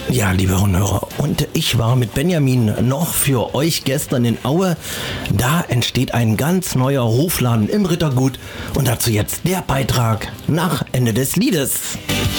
Ja, liebe Hörer, und ich war mit Benjamin noch für euch gestern in Aue. Da entsteht ein ganz neuer Hofladen im Rittergut und dazu jetzt der Beitrag nach Ende des Liedes.